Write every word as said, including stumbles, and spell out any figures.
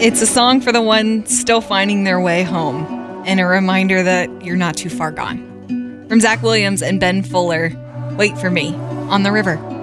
It's a song for the ones still finding their way home, and a reminder that you're not too far gone. From Zach Williams and Ben Fuller, Wait for Me, on the River.